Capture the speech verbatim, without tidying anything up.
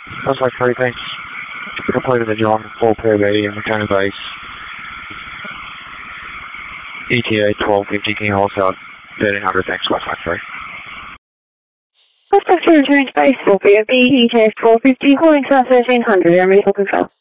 That's like three thanks. Completed the job, full P B and return base. E T A twelve fifty King Wholesale, thirteen hundred, thanks, one five three. Suspect to return to base, full P B, E T A twelve fifty, holding south thirteen hundred, air medical control.